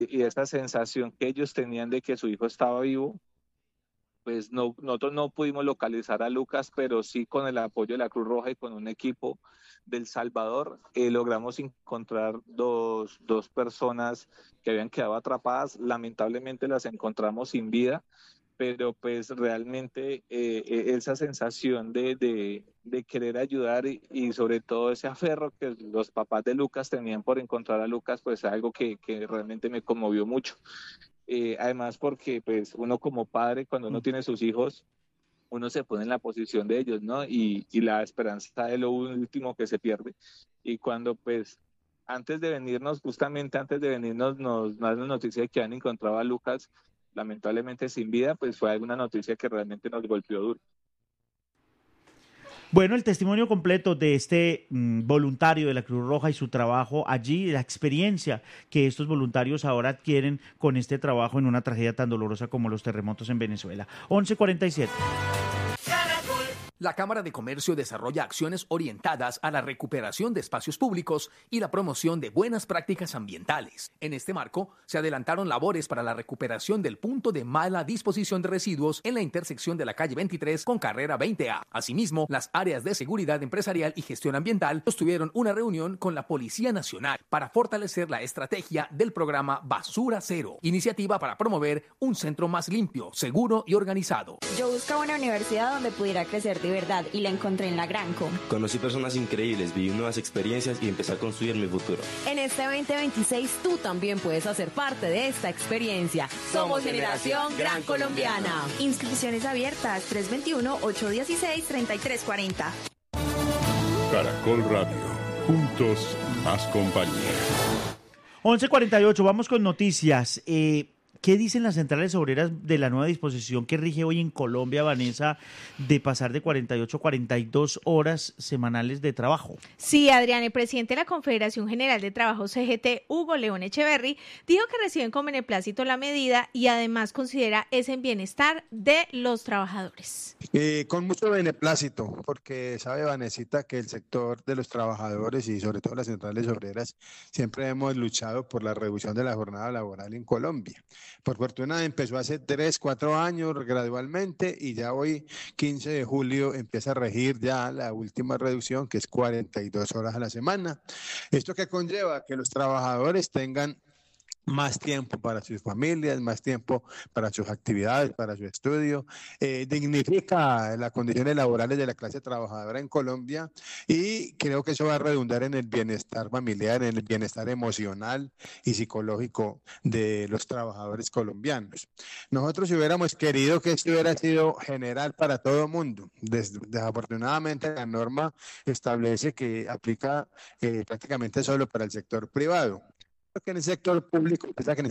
y esa sensación que ellos tenían de que su hijo estaba vivo, pues no, nosotros no pudimos localizar a Lucas, pero sí con el apoyo de la Cruz Roja y con un equipo del Salvador, logramos encontrar dos personas que habían quedado atrapadas. Lamentablemente las encontramos sin vida, pero pues realmente esa sensación de querer ayudar y sobre todo ese aferro que los papás de Lucas tenían por encontrar a Lucas, pues algo que realmente me conmovió mucho. Además porque pues uno como padre, cuando uno tiene sus hijos, uno se pone en la posición de ellos, ¿no? Y la esperanza es lo último que se pierde. Y cuando pues antes de venirnos, justamente antes de venirnos, nos dan la noticia de que han encontrado a Lucas lamentablemente sin vida, pues fue alguna noticia que realmente nos golpeó duro. Bueno, el testimonio completo de este voluntario de la Cruz Roja y su trabajo allí, la experiencia que estos voluntarios ahora adquieren con este trabajo en una tragedia tan dolorosa como los terremotos en Venezuela. 11:47. La Cámara de Comercio desarrolla acciones orientadas a la recuperación de espacios públicos y la promoción de buenas prácticas ambientales. En este marco, se adelantaron labores para la recuperación del punto de mala disposición de residuos en la intersección de la calle 23 con carrera 20A. Asimismo, las áreas de seguridad empresarial y gestión ambiental sostuvieron una reunión con la Policía Nacional para fortalecer la estrategia del programa Basura Cero, iniciativa para promover un centro más limpio, seguro y organizado. Yo buscaba una universidad donde pudiera crecer de verdad y la encontré en la Granco. Conocí personas increíbles, viví nuevas experiencias y empecé a construir mi futuro. En este 2026 tú también puedes hacer parte de esta experiencia. Somos Generación Gran Colombiana. Inscripciones abiertas 321-816-3340. Caracol Radio, juntos más compañía. 11:48, vamos con noticias. ¿Qué dicen las centrales obreras de la nueva disposición que rige hoy en Colombia, Vanessa, de pasar de 48 a 42 horas semanales de trabajo? Sí, Adrián, el presidente de la Confederación General de Trabajo CGT, Hugo León Echeverry, dijo que reciben con beneplácito la medida y además considera ese en bienestar de los trabajadores. Con mucho beneplácito, porque sabe Vanesita que el sector de los trabajadores y sobre todo las centrales obreras siempre hemos luchado por la reducción de la jornada laboral en Colombia. Por fortuna empezó hace 3, 4 años gradualmente y ya hoy, 15 de julio, empieza a regir ya la última reducción, que es 42 horas a la semana. ¿Esto qué conlleva? Que los trabajadores tengan más tiempo para sus familias, más tiempo para sus actividades, para su estudio, dignifica las condiciones laborales de la clase trabajadora en Colombia y creo que eso va a redundar en el bienestar familiar, en el bienestar emocional y psicológico de los trabajadores colombianos. Nosotros hubiéramos querido que esto hubiera sido general para todo el mundo. Desafortunadamente la norma establece que aplica prácticamente solo para el sector privado. Que en el sector público,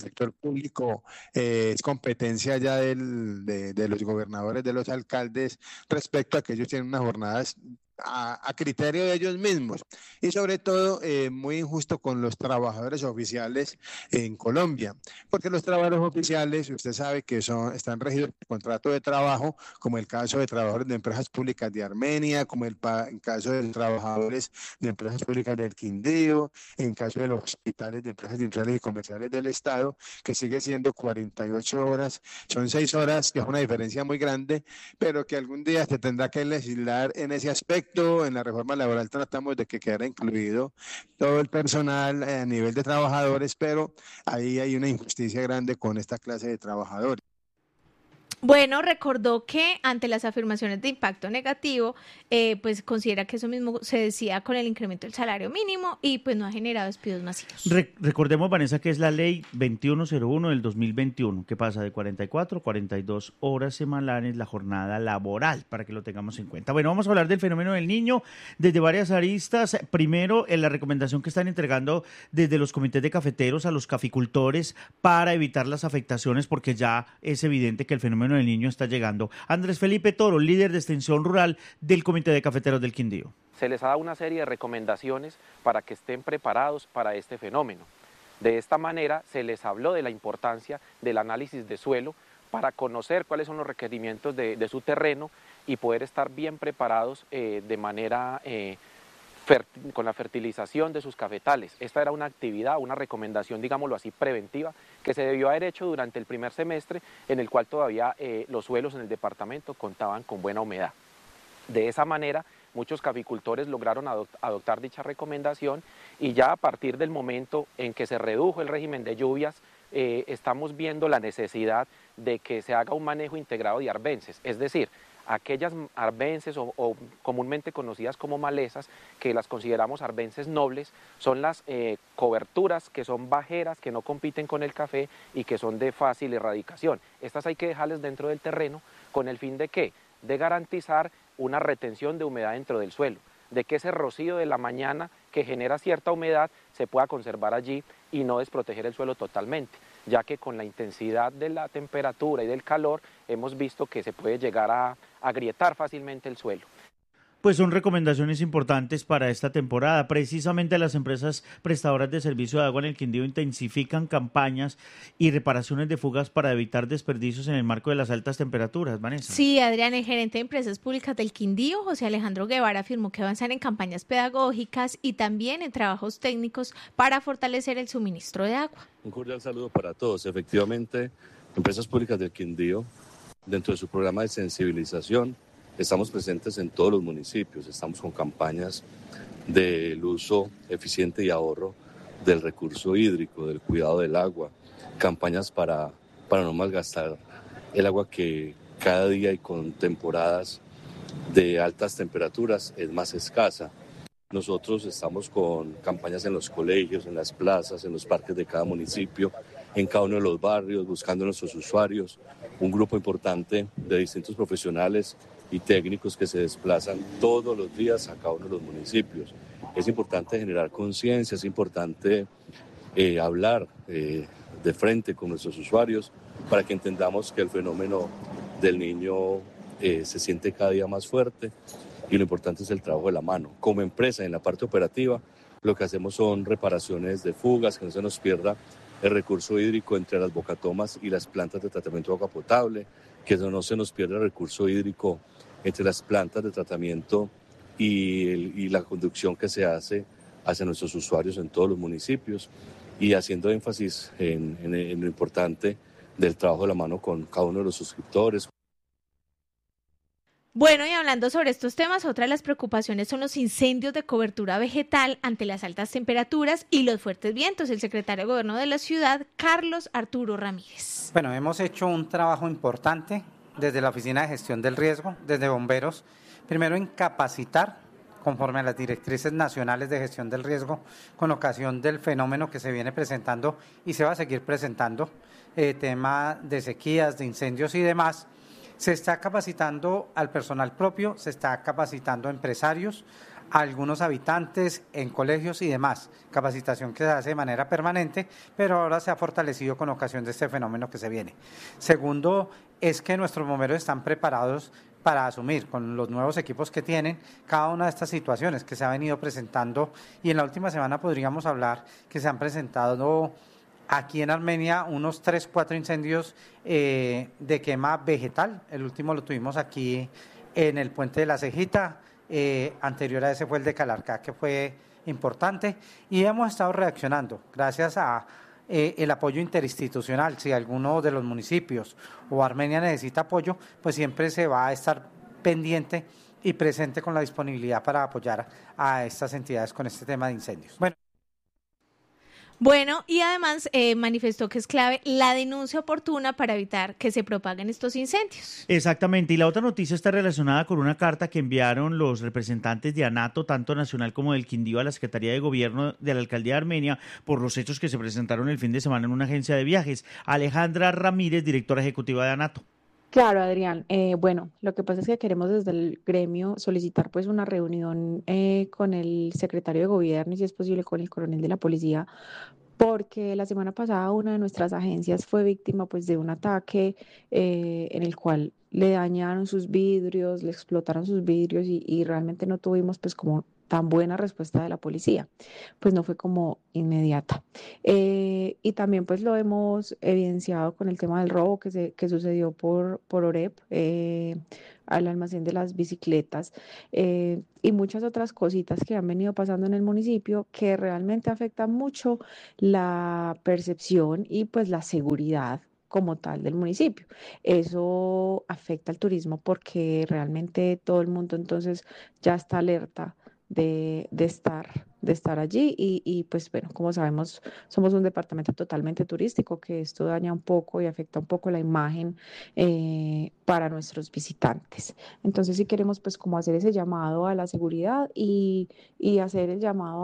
es competencia ya de los gobernadores, de los alcaldes, respecto a que ellos tienen unas jornadas a criterio de ellos mismos y sobre todo muy injusto con los trabajadores oficiales en Colombia, porque los trabajadores oficiales, usted sabe que están regidos por contrato de trabajo, como el caso de trabajadores de empresas públicas de Armenia, como el caso de trabajadores de empresas públicas del Quindío, en caso de los hospitales de empresas industriales y comerciales del Estado, que sigue siendo 48 horas, son 6 horas, que es una diferencia muy grande, pero que algún día se tendrá que legislar en ese aspecto. En la reforma laboral tratamos de que quedara incluido todo el personal a nivel de trabajadores, pero ahí hay una injusticia grande con esta clase de trabajadores. Bueno, recordó que ante las afirmaciones de impacto negativo, pues considera que eso mismo se decía con el incremento del salario mínimo y pues no ha generado despidos masivos. Recordemos, Vanessa, que es la ley 2101 del 2021, que pasa de 44 a 42 horas semanales la jornada laboral, para que lo tengamos en cuenta. Bueno, vamos a hablar del fenómeno del niño desde varias aristas. Primero, en la recomendación que están entregando desde los comités de cafeteros a los caficultores para evitar las afectaciones, porque ya es evidente que el fenómeno del niño está llegando. Andrés Felipe Toro, líder de extensión rural del Comité de Cafeteros del Quindío. Se les ha dado una serie de recomendaciones para que estén preparados para este fenómeno. De esta manera se les habló de la importancia del análisis de suelo para conocer cuáles son los requerimientos de su terreno y poder estar bien preparados de manera con la fertilización de sus cafetales. Esta era una actividad, una recomendación, digámoslo así, preventiva, que se debió haber hecho durante el primer semestre, en el cual todavía los suelos en el departamento contaban con buena humedad. De esa manera, muchos caficultores lograron adoptar dicha recomendación, y ya a partir del momento en que se redujo el régimen de lluvias, estamos viendo la necesidad de que se haga un manejo integrado de arbences, es decir, aquellas arbences o comúnmente conocidas como malezas, que las consideramos arbences nobles, son las coberturas que son bajeras, que no compiten con el café y que son de fácil erradicación. Estas hay que dejarlas dentro del terreno con el fin de ¿qué? De garantizar una retención de humedad dentro del suelo, de que ese rocío de la mañana que genera cierta humedad se pueda conservar allí y no desproteger el suelo totalmente, ya que con la intensidad de la temperatura y del calor hemos visto que se puede llegar a agrietar fácilmente el suelo. Pues son recomendaciones importantes para esta temporada. Precisamente las empresas prestadoras de servicio de agua en el Quindío intensifican campañas y reparaciones de fugas para evitar desperdicios en el marco de las altas temperaturas, Vanessa. Sí, Adrián, el gerente de Empresas Públicas del Quindío, José Alejandro Guevara, afirmó que avanzan en campañas pedagógicas y también en trabajos técnicos para fortalecer el suministro de agua. Un cordial saludo para todos. Efectivamente, Empresas Públicas del Quindío, dentro de su programa de sensibilización, estamos presentes en todos los municipios, estamos con campañas del uso eficiente y ahorro del recurso hídrico, del cuidado del agua, campañas para no malgastar el agua que cada día y con temporadas de altas temperaturas es más escasa. Nosotros estamos con campañas en los colegios, en las plazas, en los parques de cada municipio, en cada uno de los barrios, buscando a nuestros usuarios, un grupo importante de distintos profesionales y técnicos que se desplazan todos los días a cada uno de los municipios. Es importante generar conciencia, es importante hablar de frente con nuestros usuarios para que entendamos que el fenómeno del Niño se siente cada día más fuerte y lo importante es el trabajo de la mano. Como empresa, en la parte operativa, lo que hacemos son reparaciones de fugas, que no se nos pierda el recurso hídrico entre las bocatomas y las plantas de tratamiento de agua potable, que no se nos pierda el recurso hídrico entre las plantas de tratamiento y la conducción que se hace hacia nuestros usuarios en todos los municipios, y haciendo énfasis en lo importante del trabajo de la mano con cada uno de los suscriptores. Bueno, y hablando sobre estos temas, otra de las preocupaciones son los incendios de cobertura vegetal ante las altas temperaturas y los fuertes vientos. El secretario de Gobierno de la ciudad, Carlos Arturo Ramírez. Bueno, hemos hecho un trabajo importante desde la Oficina de Gestión del Riesgo, desde bomberos, primero en capacitar conforme a las directrices nacionales de gestión del riesgo con ocasión del fenómeno que se viene presentando y se va a seguir presentando, tema de sequías, de incendios y demás. Se está capacitando al personal propio, se está capacitando a empresarios, a algunos habitantes en colegios y demás. Capacitación que se hace de manera permanente, pero ahora se ha fortalecido con ocasión de este fenómeno que se viene. Segundo, es que nuestros bomberos están preparados para asumir con los nuevos equipos que tienen cada una de estas situaciones que se ha venido presentando, y en la última semana podríamos hablar que se han presentado aquí en Armenia unos 3-4 incendios de quema vegetal. El último lo tuvimos aquí en el puente de la Cejita, anterior a ese fue el de Calarcá, que fue importante, y hemos estado reaccionando gracias a el apoyo interinstitucional. Si alguno de los municipios o Armenia necesita apoyo, pues siempre se va a estar pendiente y presente con la disponibilidad para apoyar a estas entidades con este tema de incendios. Bueno, y además manifestó que es clave la denuncia oportuna para evitar que se propaguen estos incendios. Exactamente, y la otra noticia está relacionada con una carta que enviaron los representantes de ANATO, tanto nacional como del Quindío, a la Secretaría de Gobierno de la Alcaldía de Armenia por los hechos que se presentaron el fin de semana en una agencia de viajes. Alejandra Ramírez, directora ejecutiva de ANATO. Claro, Adrián. Bueno, lo que pasa es que queremos desde el gremio solicitar pues una reunión con el secretario de Gobierno y, si es posible, con el coronel de la policía, porque la semana pasada una de nuestras agencias fue víctima pues de un ataque en el cual le dañaron sus vidrios, le explotaron sus vidrios y realmente no tuvimos pues como tan buena respuesta de la policía. Pues no fue como inmediata. Y también pues lo hemos evidenciado con el tema del robo que sucedió por OREP, al almacén de las bicicletas, y muchas otras cositas que han venido pasando en el municipio que realmente afectan mucho la percepción y pues la seguridad como tal del municipio. Eso afecta al turismo porque realmente todo el mundo entonces ya está alerta de estar allí y pues bueno, como sabemos, somos un departamento totalmente turístico, que esto daña un poco y afecta un poco la imagen para nuestros visitantes. Entonces sí queremos pues como hacer ese llamado a la seguridad y hacer el llamado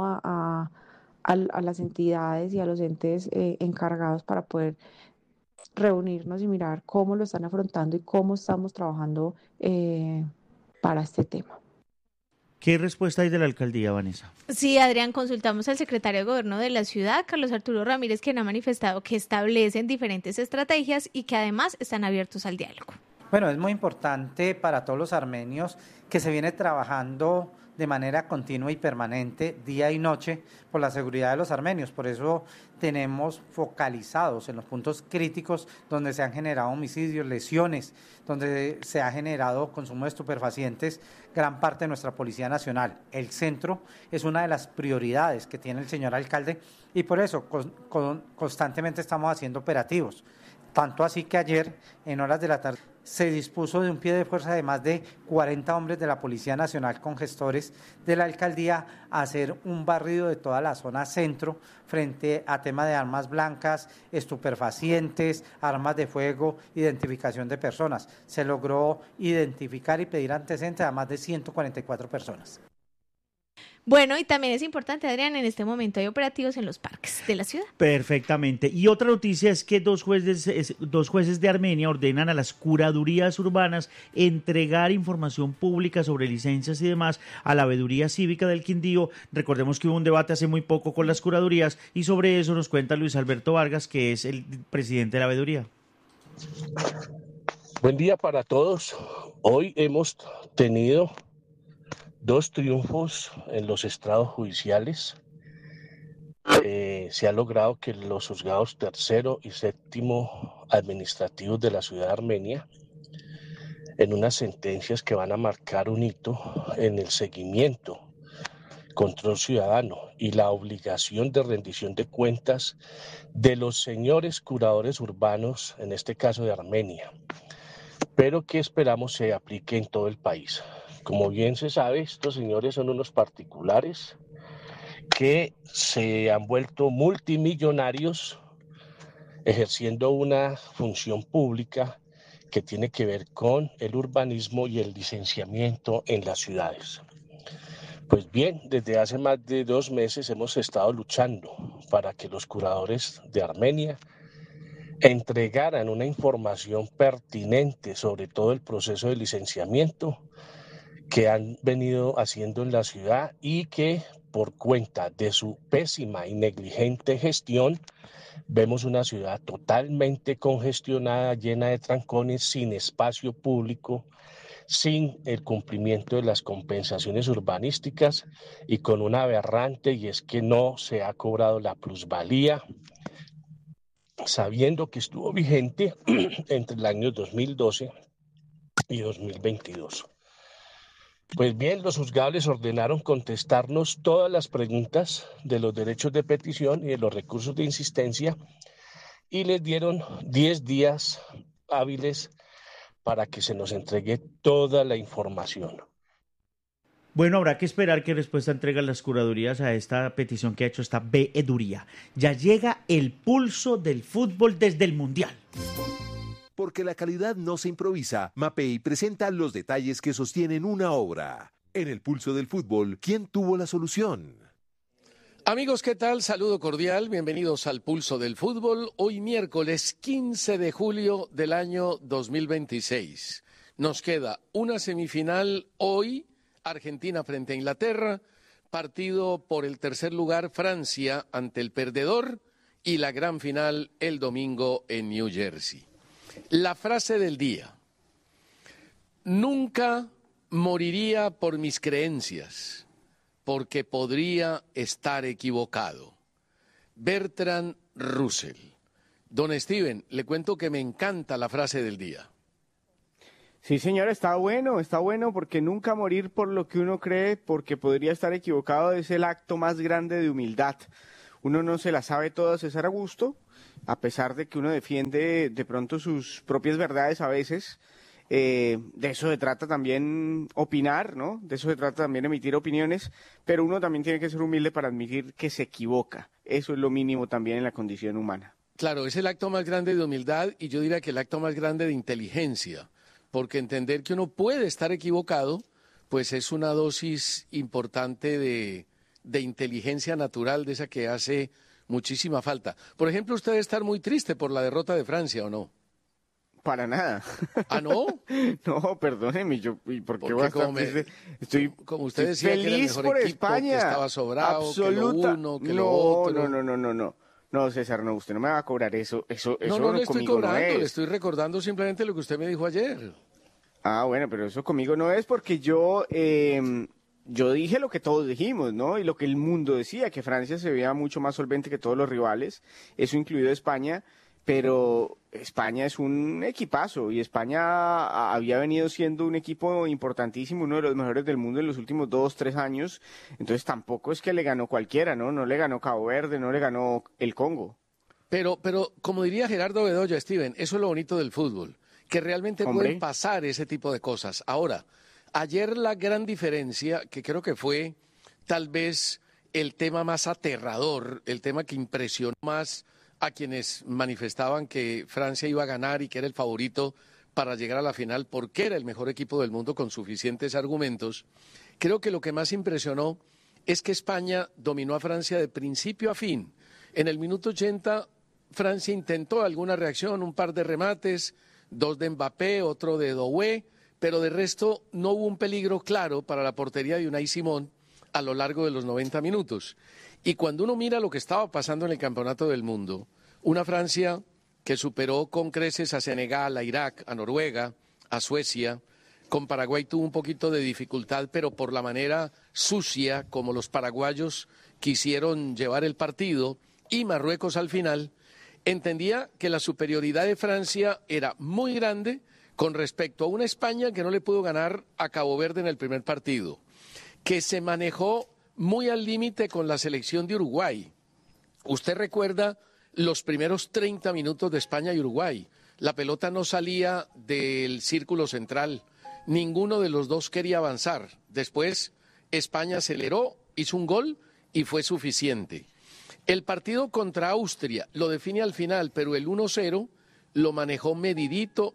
a las entidades y a los entes encargados para poder reunirnos y mirar cómo lo están afrontando y cómo estamos trabajando para este tema. ¿Qué respuesta hay de la alcaldía, Vanessa? Sí, Adrián, consultamos al secretario de Gobierno de la ciudad, Carlos Arturo Ramírez, quien ha manifestado que establecen diferentes estrategias y que además están abiertos al diálogo. Bueno, es muy importante para todos los armenios que se viene trabajando de manera continua y permanente, día y noche, por la seguridad de los armenios. Por eso tenemos focalizados en los puntos críticos donde se han generado homicidios, lesiones, donde se ha generado consumo de estupefacientes, gran parte de nuestra Policía Nacional. El centro es una de las prioridades que tiene el señor alcalde y por eso constantemente estamos haciendo operativos. Tanto así que ayer, en horas de la tarde, se dispuso de un pie de fuerza de más de 40 hombres de la Policía Nacional con gestores de la alcaldía a hacer un barrido de toda la zona centro frente a tema de armas blancas, estupefacientes, armas de fuego, identificación de personas. Se logró identificar y pedir antecedentes a más de 144 personas. Bueno, y también es importante, Adrián, en este momento hay operativos en los parques de la ciudad. Perfectamente. Y otra noticia es que dos jueces de Armenia ordenan a las curadurías urbanas entregar información pública sobre licencias y demás a la Veeduría Cívica del Quindío. Recordemos que hubo un debate hace muy poco con las curadurías y sobre eso nos cuenta Luis Alberto Vargas, que es el presidente de la Veeduría. Buen día para todos. Hoy hemos tenido 2 triunfos en los estrados judiciales. Se ha logrado que los juzgados 3º y 7º administrativos de la ciudad de Armenia, en unas sentencias que van a marcar un hito en el seguimiento, control ciudadano y la obligación de rendición de cuentas de los señores curadores urbanos, en este caso de Armenia, pero que esperamos se aplique en todo el país. Como bien se sabe, estos señores son unos particulares que se han vuelto multimillonarios ejerciendo una función pública que tiene que ver con el urbanismo y el licenciamiento en las ciudades. Pues bien, desde hace más de 2 meses hemos estado luchando para que los curadores de Armenia entregaran una información pertinente sobre todo el proceso de licenciamiento que han venido haciendo en la ciudad y que por cuenta de su pésima y negligente gestión vemos una ciudad totalmente congestionada, llena de trancones, sin espacio público, sin el cumplimiento de las compensaciones urbanísticas y con una aberrante, y es que no se ha cobrado la plusvalía, sabiendo que estuvo vigente entre el año 2012 y 2022. Pues bien, los juzgados les ordenaron contestarnos todas las preguntas de los derechos de petición y de los recursos de insistencia y les dieron 10 días hábiles para que se nos entregue toda la información. Bueno, habrá que esperar qué respuesta entregan las curadurías a esta petición que ha hecho esta Veeduría. Ya llega el pulso del fútbol desde el Mundial. Porque la calidad no se improvisa, Mapei presenta los detalles que sostienen una obra. En el pulso del fútbol, ¿quién tuvo la solución? Amigos, ¿qué tal? Saludo cordial, bienvenidos al Pulso del Fútbol. Hoy miércoles 15 de julio del año 2026. Nos queda una semifinal hoy, Argentina frente a Inglaterra, partido por el tercer lugar Francia ante el perdedor y la gran final el domingo en New Jersey. La frase del día: nunca moriría por mis creencias, porque podría estar equivocado. Bertrand Russell. Don Steven, le cuento que me encanta la frase del día. Sí, señor, está bueno porque nunca morir por lo que uno cree, porque podría estar equivocado, es el acto más grande de humildad. Uno no se la sabe todas, César Augusto, a pesar de que uno defiende de pronto sus propias verdades a veces. De eso se trata también opinar, ¿no? De eso se trata también emitir opiniones, pero uno también tiene que ser humilde para admitir que se equivoca. Eso es lo mínimo también en la condición humana. Claro, es el acto más grande de humildad y yo diría que el acto más grande de inteligencia, porque entender que uno puede estar equivocado, pues es una dosis importante de inteligencia natural, de esa que hace muchísima falta. Por ejemplo, usted debe estar muy triste por la derrota de Francia, ¿o no? Para nada. ¿Ah, no? No, perdóneme, ¿por qué voy a estar triste? Estoy como usted decía, feliz que era el mejor por equipo, España. que estaba sobrado, que lo uno, que lo otro. No, César, no, usted no me va a cobrar eso. No le estoy cobrando, no es. le estoy recordando simplemente lo que usted me dijo ayer. Ah, bueno, pero eso conmigo no es porque yo dije lo que todos dijimos, ¿no? Y lo que el mundo decía, que Francia se veía mucho más solvente que todos los rivales, eso incluido España, pero España es un equipazo y España había venido siendo un equipo importantísimo, uno de los mejores del mundo en los últimos 2-3 años, entonces tampoco es que le ganó cualquiera, ¿no? No le ganó Cabo Verde, no le ganó el Congo. Pero como diría Gerardo Bedoya, Steven, eso es lo bonito del fútbol, que realmente pueden pasar ese tipo de cosas. Ahora, ayer la gran diferencia, que creo que fue tal vez el tema más aterrador, el tema que impresionó más a quienes manifestaban que Francia iba a ganar y que era el favorito para llegar a la final porque era el mejor equipo del mundo con suficientes argumentos, creo que lo que más impresionó es que España dominó a Francia de principio a fin. En el minuto 80 Francia intentó alguna reacción, un par de remates, 2 de Mbappé, otro de Doué, pero de resto no hubo un peligro claro para la portería de Unai Simón a lo largo de los 90 minutos. Y cuando uno mira lo que estaba pasando en el Campeonato del Mundo, una Francia que superó con creces a Senegal, a Irak, a Noruega, a Suecia, con Paraguay tuvo un poquito de dificultad, pero por la manera sucia como los paraguayos quisieron llevar el partido, y Marruecos al final, entendía que la superioridad de Francia era muy grande con respecto a una España que no le pudo ganar a Cabo Verde en el primer partido, que se manejó muy al límite con la selección de Uruguay. Usted recuerda los primeros 30 minutos de España y Uruguay. La pelota no salía del círculo central. Ninguno de los dos quería avanzar. Después España aceleró, hizo un gol y fue suficiente. El partido contra Austria lo define al final, pero el 1-0 lo manejó medidito.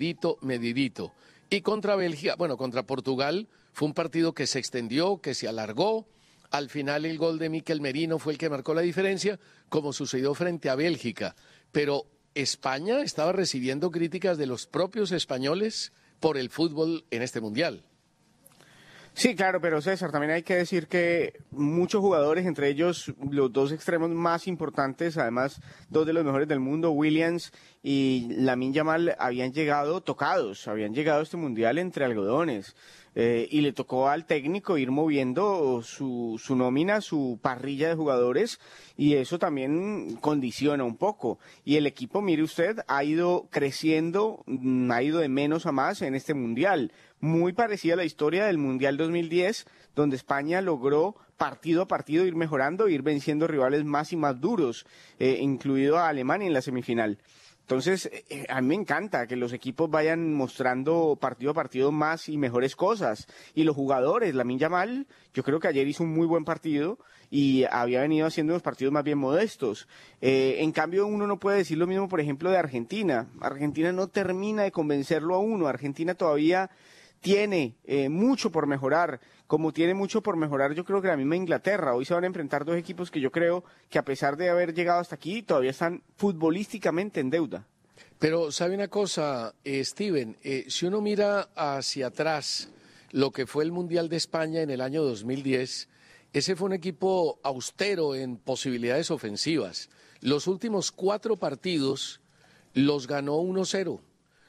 Y contra Bélgica, contra Portugal, fue un partido que se extendió, que se alargó. Al final el gol de Mikel Merino fue el que marcó la diferencia, como sucedió frente a Bélgica. Pero España estaba recibiendo críticas de los propios españoles por el fútbol en este Mundial. Sí, claro, pero César, también hay que decir que muchos jugadores, entre ellos los 2 extremos más importantes, además 2 de los mejores del mundo, Williams y Lamine Yamal, habían llegado tocados, habían llegado a este Mundial entre algodones. Y le tocó al técnico ir moviendo su nómina, su parrilla de jugadores, y eso también condiciona un poco. Y el equipo, mire usted, ha ido creciendo, ha ido de menos a más en este Mundial. Muy parecida a la historia del Mundial 2010, donde España logró partido a partido ir mejorando, ir venciendo rivales más y más duros, incluido a Alemania en la semifinal. Entonces, a mí me encanta que los equipos vayan mostrando partido a partido más y mejores cosas. Y los jugadores, Lamine Yamal, yo creo que ayer hizo un muy buen partido y había venido haciendo unos partidos más bien modestos. En cambio, uno no puede decir lo mismo, por ejemplo, de Argentina. Argentina no termina de convencerlo a uno. Argentina todavía tiene mucho por mejorar, como tiene mucho por mejorar yo creo que la misma Inglaterra. Hoy se van a enfrentar 2 equipos que yo creo que a pesar de haber llegado hasta aquí, todavía están futbolísticamente en deuda. Pero sabe una cosa, Steven, si uno mira hacia atrás lo que fue el Mundial de España en el año 2010, ese fue un equipo austero en posibilidades ofensivas. Los últimos 4 partidos los ganó 1-0.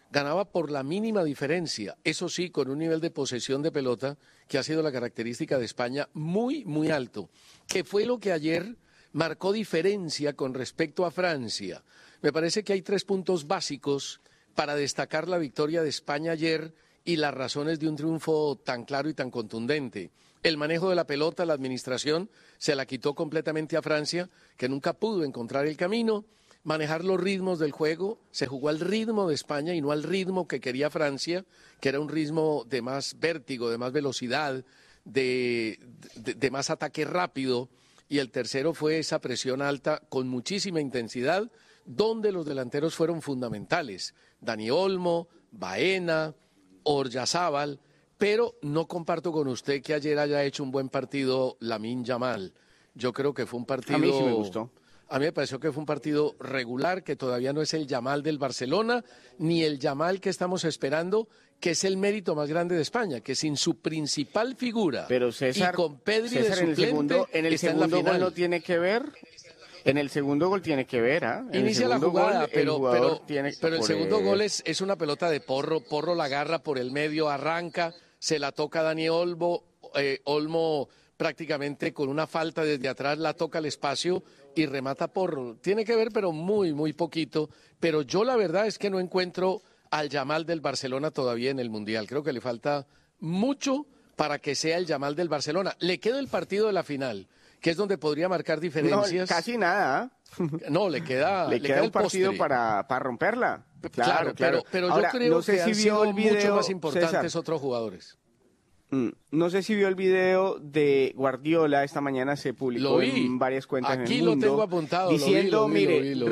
ganaba por la mínima diferencia, eso sí, con un nivel de posesión de pelota que ha sido la característica de España muy, muy alto, que fue lo que ayer marcó diferencia con respecto a Francia. Me parece que hay 3 puntos básicos para destacar la victoria de España ayer y las razones de un triunfo tan claro y tan contundente. El manejo de la pelota, la administración, se la quitó completamente a Francia, que nunca pudo encontrar el camino. Manejar los ritmos del juego, se jugó al ritmo de España y no al ritmo que quería Francia, que era un ritmo de más vértigo, de más velocidad, de más ataque rápido. Y el tercero fue esa presión alta con muchísima intensidad, donde los delanteros fueron fundamentales. Dani Olmo, Baena, Oyarzabal, pero no comparto con usted que ayer haya hecho un buen partido Lamine Yamal. Yo creo que fue un partido... A mí sí me gustó. A mí me pareció que fue un partido regular, que todavía no es el Yamal del Barcelona, ni el Yamal que estamos esperando, que es el mérito más grande de España, que sin su principal figura, pero César, y con Pedri de César, suplente, en el segundo gol no tiene que ver. En el segundo gol tiene que ver, ¿ah? Inicia la jugada, gol, pero el segundo gol es una pelota de Porro. Porro la agarra por el medio, arranca, se la toca a Dani Olmo. Olmo prácticamente con una falta desde atrás la toca al espacio y remata Porro. Tiene que ver, pero muy, muy poquito. Pero yo la verdad es que no encuentro al Yamal del Barcelona todavía en el Mundial. Creo que le falta mucho para que sea el Yamal del Barcelona. Le queda el partido de la final, que es donde podría marcar diferencias. No, casi nada. No, le queda un partido para romperla. Claro. Pero ahora, yo creo no sé que si han sido vio el video, mucho más importantes César, otros jugadores. No sé si vio el video de Guardiola, esta mañana se publicó en varias cuentas Aquí en el mundo. lo tengo apuntado. Diciendo, lo vi.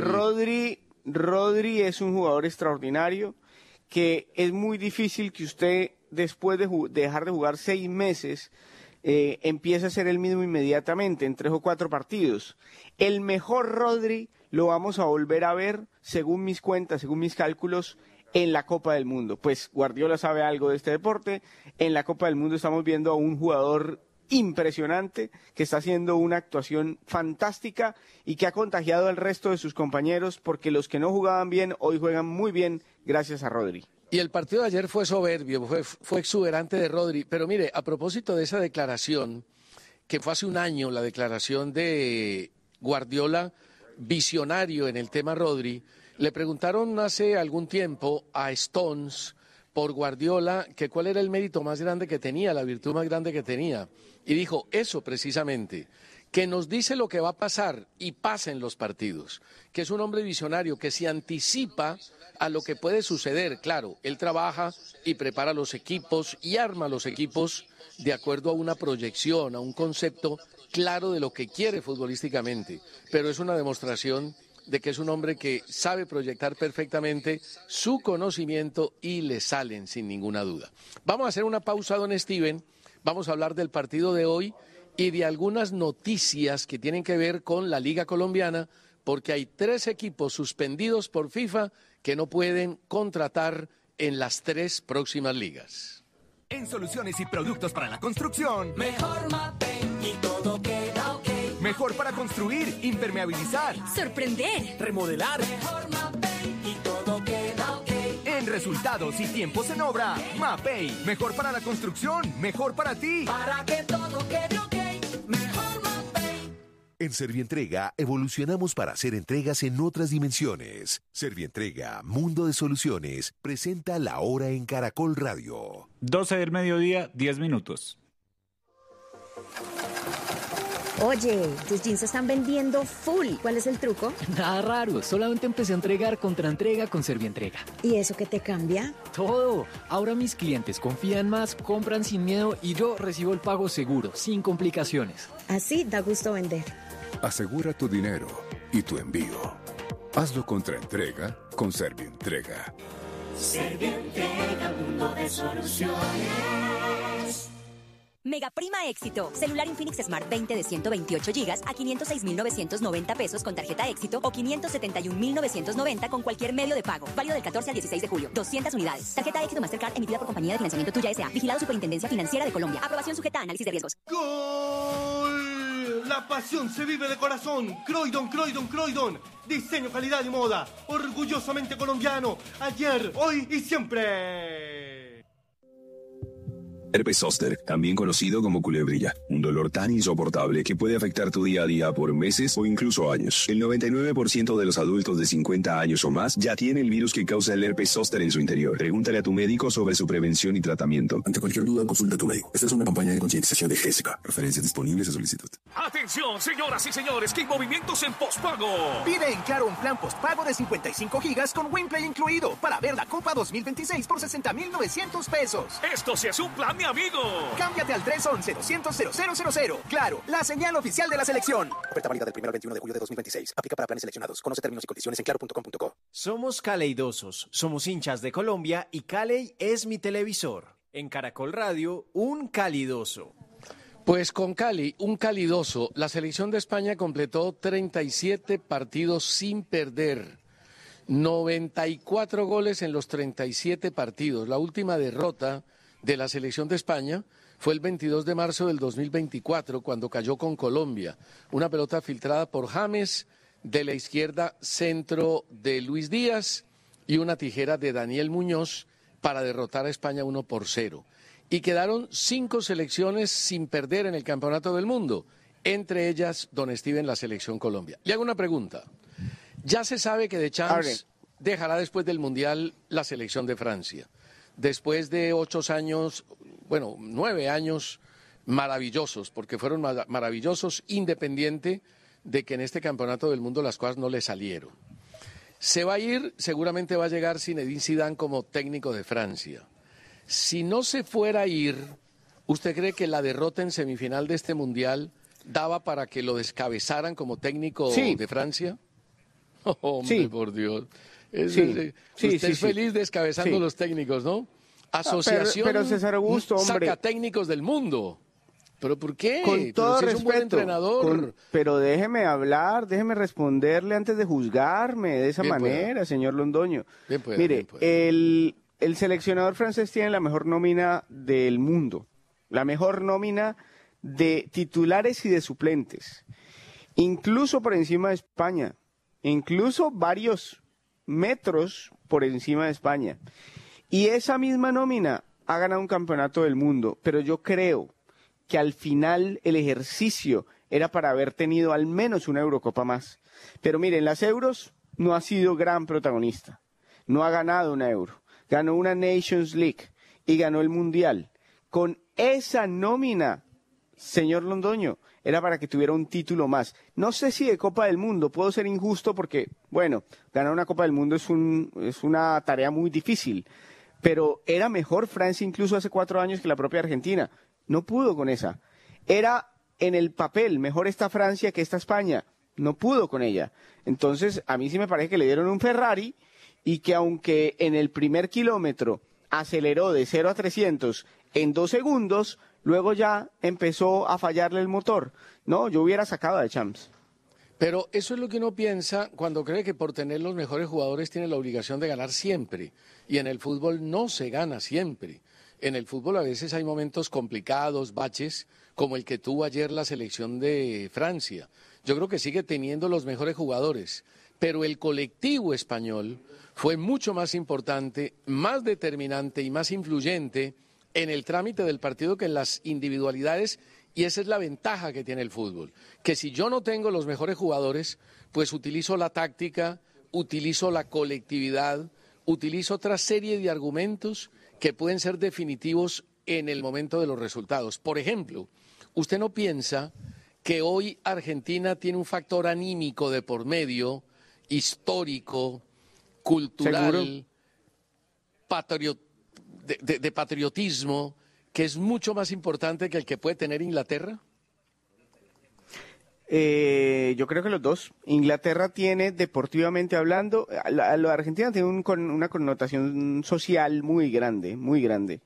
Rodri es un jugador extraordinario, que es muy difícil que usted, después de dejar de jugar 6 meses, empiece a ser el mismo inmediatamente, en 3 o 4 partidos. El mejor Rodri lo vamos a volver a ver, según mis cuentas, según mis cálculos, en la Copa del Mundo. Pues Guardiola sabe algo de este deporte. En la Copa del Mundo estamos viendo a un jugador impresionante que está haciendo una actuación fantástica y que ha contagiado al resto de sus compañeros, porque los que no jugaban bien hoy juegan muy bien gracias a Rodri. Y el partido de ayer fue soberbio, fue exuberante de Rodri. Pero mire, a propósito de esa declaración, que fue hace un año, la declaración de Guardiola, visionario en el tema Rodri, le preguntaron hace algún tiempo a Stones por Guardiola que cuál era el mérito más grande que tenía, la virtud más grande que tenía. Y dijo eso precisamente, que nos dice lo que va a pasar y pasa en los partidos, que es un hombre visionario, que se anticipa a lo que puede suceder. Claro, él trabaja y prepara los equipos y arma los equipos de acuerdo a una proyección, a un concepto claro de lo que quiere futbolísticamente, pero es una demostración de que es un hombre que sabe proyectar perfectamente su conocimiento y le salen sin ninguna duda. Vamos a hacer una pausa, don Steven, vamos a hablar del partido de hoy y de algunas noticias que tienen que ver con la Liga Colombiana, porque hay 3 equipos suspendidos por FIFA que no pueden contratar en las 3 próximas ligas. En soluciones y productos para la construcción, mejor Mapei y todo queda ok. Mejor para construir, impermeabilizar, sorprender, remodelar. Mejor Mapei y todo queda ok. En resultados y tiempos en obra, Mapei. Mejor para la construcción, mejor para ti. Para que todo quede ok, mejor Mapei. En Servientrega evolucionamos para hacer entregas en otras dimensiones. Servientrega, Mundo de Soluciones, presenta La Hora en Caracol Radio. 12 del mediodía, 10 minutos. Oye, tus jeans se están vendiendo full. ¿Cuál es el truco? Nada raro, solamente empecé a entregar contra entrega con Servientrega. ¿Y eso qué te cambia? Todo. Ahora mis clientes confían más, compran sin miedo y yo recibo el pago seguro, sin complicaciones. Así da gusto vender. Asegura tu dinero y tu envío. Hazlo contra entrega con Servientrega. Servientrega, mundo de soluciones. Mega Prima Éxito. Celular Infinix Smart 20 de 128 GB a 506.990 pesos con tarjeta Éxito o 571.990 con cualquier medio de pago. Válido del 14 al 16 de julio. 200 unidades. Tarjeta Éxito Mastercard emitida por Compañía de Financiamiento Tuya S.A. Vigilado Superintendencia Financiera de Colombia. Aprobación sujeta a análisis de riesgos. ¡Gol! La pasión se vive de corazón. Croydon, Croydon, Croydon. Diseño, calidad y moda. Orgullosamente colombiano. Ayer, hoy y siempre. Herpes zóster, también conocido como culebrilla, un dolor tan insoportable que puede afectar tu día a día por meses o incluso años. El 99% de los adultos de 50 años o más ya tiene el virus que causa el herpes zóster en su interior. Pregúntale a tu médico sobre su prevención y tratamiento. Ante cualquier duda, consulta a tu médico. Esta es una campaña de concientización de Jessica. Referencias disponibles a solicitud. Atención, señoras y señores, que hay movimientos en postpago. Pide en Claro un plan postpago de 55 gigas con WinPlay incluido para ver la Copa 2026 por 60,900 pesos. Esto sí es un plan, mi amigo. Cámbiate al 311-200-0000. Claro, la señal oficial de la selección. Oferta válida del 1 al 21 de julio de 2026. Aplica para planes seleccionados. Conoce términos y condiciones en claro.com.co. Somos caleidosos, somos hinchas de Colombia y Caley es mi televisor. En Caracol Radio, un calidoso. Pues con Cali, un calidoso, la selección de España completó 37 partidos sin perder. 94 goles en los 37 partidos. La última derrota de la selección de España fue el 22 de marzo del 2024, cuando cayó con Colombia. Una pelota filtrada por James, de la izquierda centro de Luis Díaz y una tijera de Daniel Muñoz para derrotar a España 1-0. Y quedaron 5 selecciones sin perder en el Campeonato del Mundo, entre ellas, don Steven, la selección Colombia. Le hago una pregunta. Ya se sabe que Deschamps dejará después del Mundial la selección de Francia. Después de 9 años maravillosos, porque fueron maravillosos, independiente de que en este Campeonato del Mundo las cosas no le salieron. Se va a ir, seguramente va a llegar Zinedine Zidane como técnico de Francia. Si no se fuera a ir, ¿usted cree que la derrota en semifinal de este Mundial daba para que lo descabezaran como técnico de Francia? Oh, hombre, por Dios. Usted es feliz descabezando los técnicos, ¿no? Asociación pero César Augusto, hombre, saca técnicos del mundo. ¿Pero por qué? Con todo si es respeto, un buen entrenador. Pero déjeme hablar, déjeme responderle antes de juzgarme de esa manera, señor Londoño. Mire, el seleccionador francés tiene la mejor nómina del mundo, la mejor nómina de titulares y de suplentes, incluso por encima de España, incluso varios metros por encima de España. Y esa misma nómina ha ganado un campeonato del mundo, pero yo creo que al final el ejercicio era para haber tenido al menos una Eurocopa más. Pero miren, las Euros no ha sido gran protagonista, no ha ganado una Euro, ganó una Nations League y ganó el Mundial. Con esa nómina, señor Londoño, era para que tuviera un título más. No sé si de Copa del Mundo, puedo ser injusto porque, bueno, ganar una Copa del Mundo es una tarea muy difícil, pero era mejor Francia incluso hace 4 años que la propia Argentina. No pudo con esa. Era en el papel mejor esta Francia que esta España. No pudo con ella. Entonces, a mí sí me parece que le dieron un Ferrari y que aunque en el primer kilómetro aceleró de 0 a 300 en 2 segundos, luego ya empezó a fallarle el motor. No, yo hubiera sacado a Deschamps. Pero eso es lo que uno piensa cuando cree que por tener los mejores jugadores tiene la obligación de ganar siempre. Y en el fútbol no se gana siempre. En el fútbol a veces hay momentos complicados, baches, como el que tuvo ayer la selección de Francia. Yo creo que sigue teniendo los mejores jugadores, pero el colectivo español fue mucho más importante, más determinante y más influyente en el trámite del partido que en las individualidades, y esa es la ventaja que tiene el fútbol, que si yo no tengo los mejores jugadores, pues utilizo la táctica, utilizo la colectividad, utilizo otra serie de argumentos que pueden ser definitivos en el momento de los resultados. Por ejemplo, ¿usted no piensa que hoy Argentina tiene un factor anímico de por medio, histórico, cultural, de patriotismo, que es mucho más importante que el que puede tener Inglaterra? Yo creo que los dos. Inglaterra tiene, deportivamente hablando, la Argentina tiene una connotación social muy grande, muy grande.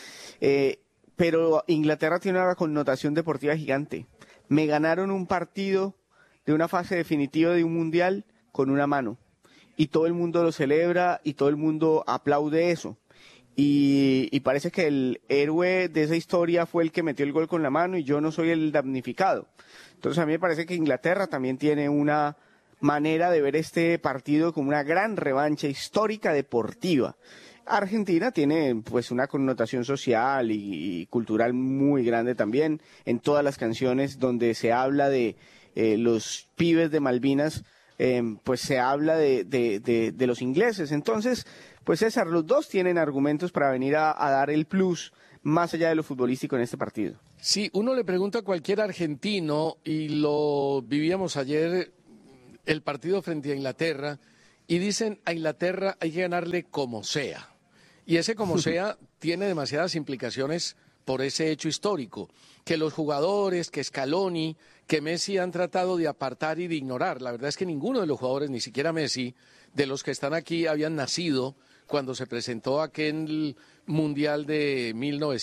Pero Inglaterra tiene una connotación deportiva gigante. Me ganaron un partido de una fase definitiva de un mundial con una mano. Y todo el mundo lo celebra y todo el mundo aplaude eso. y parece que el héroe de esa historia fue el que metió el gol con la mano y yo no soy el damnificado. Entonces a mí me parece que Inglaterra también tiene una manera de ver este partido como una gran revancha histórica deportiva. Argentina tiene pues una connotación social y cultural muy grande también. En todas las canciones donde se habla de los pibes de Malvinas, pues se habla de los ingleses. Entonces, pues César, los dos tienen argumentos para venir a dar el plus más allá de lo futbolístico en este partido. Sí, uno le pregunta a cualquier argentino, y lo vivíamos ayer, el partido frente a Inglaterra, y dicen a Inglaterra hay que ganarle como sea. Y ese como sea tiene demasiadas implicaciones por ese hecho histórico, que los jugadores, que Scaloni, que Messi han tratado de apartar y de ignorar. La verdad es que ninguno de los jugadores, ni siquiera Messi, de los que están aquí habían nacido cuando se presentó aquel Mundial de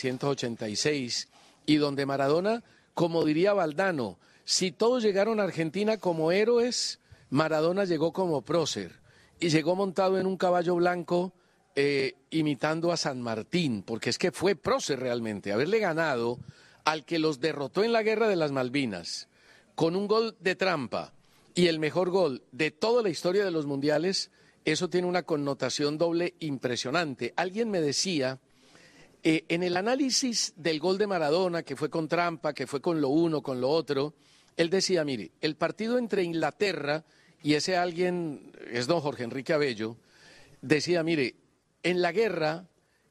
1986, y donde Maradona, como diría Valdano, si todos llegaron a Argentina como héroes, Maradona llegó como prócer, y llegó montado en un caballo blanco, imitando a San Martín, porque es que fue prócer realmente. Haberle ganado al que los derrotó en la Guerra de las Malvinas, con un gol de trampa, y el mejor gol de toda la historia de los mundiales, eso tiene una connotación doble impresionante. Alguien me decía, en el análisis del gol de Maradona, que fue con trampa, que fue con lo uno, con lo otro, él decía, mire, el partido entre Inglaterra, y ese alguien es don Jorge Enrique Abello, decía, mire, en la guerra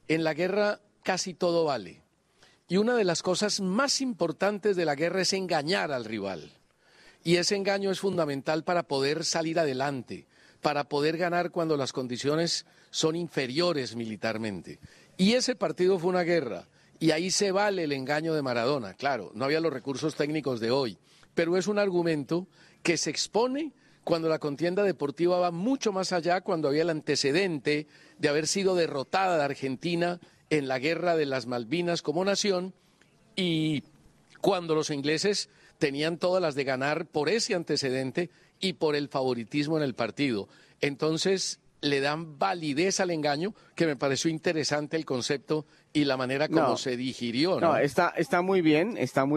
casi todo vale. Y una de las cosas más importantes de la guerra es engañar al rival. Y ese engaño es fundamental para poder salir adelante, para poder ganar cuando las condiciones son inferiores militarmente. Y ese partido fue una guerra, y ahí se vale el engaño de Maradona. Claro, no había los recursos técnicos de hoy, pero es un argumento que se expone cuando la contienda deportiva va mucho más allá, cuando había el antecedente de haber sido derrotada de Argentina en la Guerra de las Malvinas como nación, y cuando los ingleses tenían todas las de ganar por ese antecedente y por el favoritismo en el partido. Entonces le dan validez al engaño, que me pareció interesante el concepto y la manera como se digirió. No, está muy bien,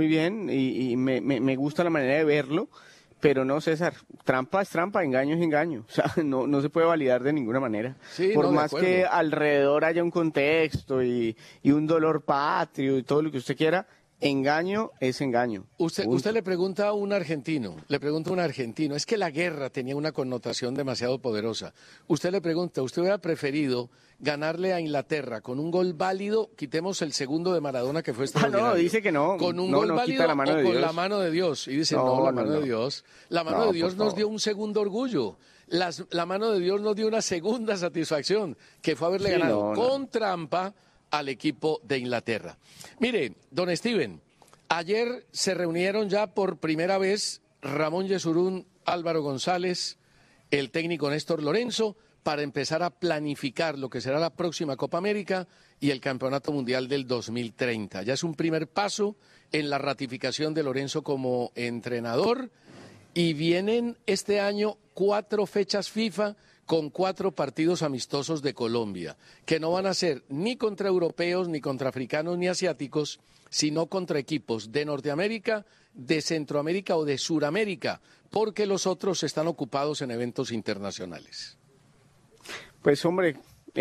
y me gusta la manera de verlo. Pero no, César, trampa es trampa, engaño es engaño. O sea, no se puede validar de ninguna manera. Sí, por más que alrededor haya un contexto y un dolor patrio y todo lo que usted quiera, engaño es engaño. Usted le pregunta a un argentino, es que la guerra tenía una connotación demasiado poderosa. Usted le pregunta, ¿usted hubiera preferido ganarle a Inglaterra con un gol válido? Quitemos el segundo de Maradona, que fue extraordinario. No, dice que no. ¿Con un gol válido la mano o de con Dios. la mano de Dios? Y dice, la mano de Dios. La mano de Dios nos dio un segundo orgullo. La mano de Dios nos dio una segunda satisfacción, que fue haberle ganado con trampa al equipo de Inglaterra. Mire, don Steven, ayer se reunieron ya por primera vez Ramón Yesurún, Álvaro González, el técnico Néstor Lorenzo, para empezar a planificar lo que será la próxima Copa América y el Campeonato Mundial del 2030. Ya es un primer paso en la ratificación de Lorenzo como entrenador, y vienen este año 4 fechas FIFA con 4 partidos amistosos de Colombia, que no van a ser ni contra europeos, ni contra africanos, ni asiáticos, sino contra equipos de Norteamérica, de Centroamérica o de Suramérica, porque los otros están ocupados en eventos internacionales. Pues hombre,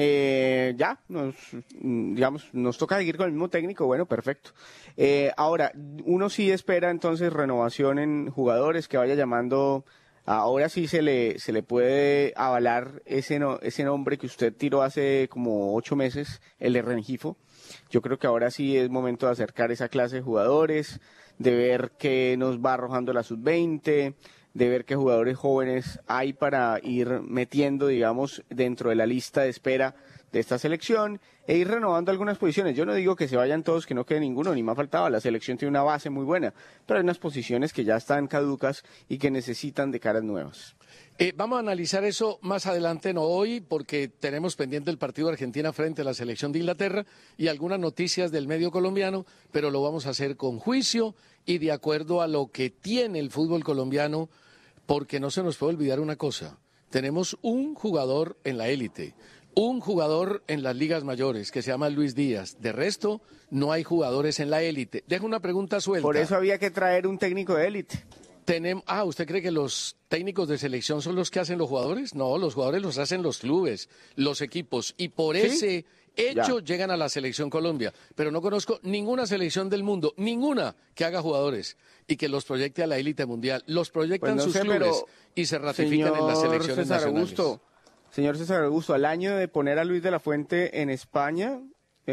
nos toca seguir con el mismo técnico, bueno, perfecto. Ahora, uno sí espera entonces renovación en jugadores, que vaya llamando. Ahora sí se le puede avalar ese nombre que usted tiró hace como 8 meses, el de Rengifo. Yo creo que ahora sí es momento de acercar esa clase de jugadores, de ver qué nos va arrojando la sub-20, de ver qué jugadores jóvenes hay para ir metiendo, digamos, dentro de la lista de espera de esta selección, e ir renovando algunas posiciones. Yo no digo que se vayan todos, que no quede ninguno, ni más faltaba. La selección tiene una base muy buena, pero hay unas posiciones que ya están caducas y que necesitan de caras nuevas. Vamos a analizar eso más adelante, no hoy, porque tenemos pendiente el partido de Argentina frente a la selección de Inglaterra y algunas noticias del medio colombiano, pero lo vamos a hacer con juicio y de acuerdo a lo que tiene el fútbol colombiano, porque no se nos puede olvidar una cosa. Tenemos un jugador en la élite. un jugador en las ligas mayores que se llama Luis Díaz. De resto, no hay jugadores en la élite. Dejo una pregunta suelta. Por eso había que traer un técnico de élite. ¿Usted cree que los técnicos de selección son los que hacen los jugadores? No, los jugadores los hacen los clubes, los equipos, y por ese hecho llegan a la selección Colombia. Pero no conozco ninguna selección del mundo, ninguna que haga jugadores y que los proyecte a la élite mundial. Los proyectan sus clubes y se ratifican en las selecciones nacionales. Señor César Augusto, al año de poner a Luis de la Fuente en España,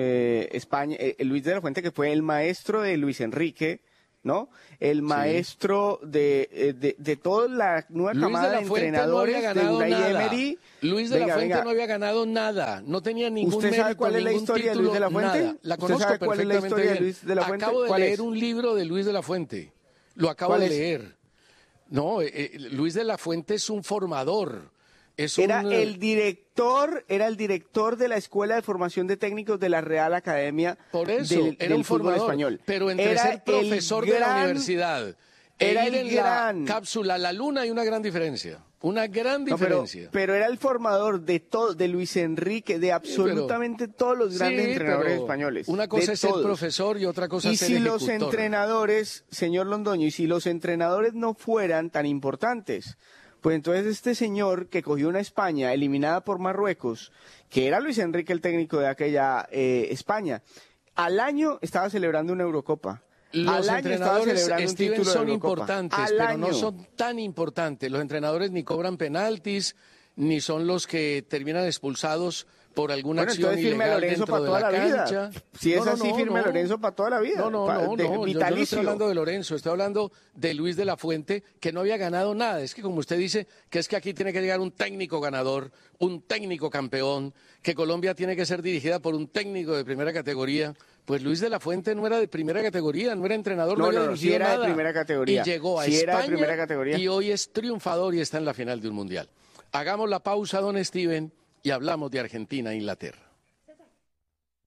Luis de la Fuente, que fue el maestro de Luis Enrique, ¿no? El maestro de toda la nueva camada de entrenadores de Unai Emery. Luis de la Fuente no había ganado nada, no tenía ningún mérito, ¿Usted sabe cuál es la historia de Luis de la Fuente? Nada. La conozco perfectamente bien. Acabo de leer un libro de Luis de la Fuente, lo acabo de leer. No, Luis de la Fuente es un formador. Era el director de la Escuela de Formación de Técnicos de la Real Academia era un fútbol formador, español. Pero entre ser profesor de la universidad e ir en la cápsula a la luna hay una gran diferencia. Una gran diferencia. Pero era el formador de Luis Enrique, de absolutamente todos los grandes entrenadores españoles. Una cosa es ser profesor y otra cosa es ser ejecutor. Y si los entrenadores, señor Londoño, y si los entrenadores no fueran tan importantes, pues entonces este señor que cogió una España eliminada por Marruecos, que era Luis Enrique el técnico de aquella España, al año estaba celebrando una Eurocopa. Los entrenadores, Steven, son importantes, pero no son tan importantes. Los entrenadores ni cobran penaltis, ni son los que terminan expulsados por alguna acción ilegal dentro de la cancha. Si es así, firme Lorenzo para toda la vida. No, yo no estoy hablando de Lorenzo, estoy hablando de Luis de la Fuente, que no había ganado nada. Es que como usted dice, que es que aquí tiene que llegar un técnico ganador, un técnico campeón, que Colombia tiene que ser dirigida por un técnico de primera categoría. Pues Luis de la Fuente no era de primera categoría, no era entrenador, no había dirigido era nada. De primera categoría. Y llegó a España y hoy es triunfador y está en la final de un mundial. Hagamos la pausa, don Steven, y hablamos de Argentina e Inglaterra.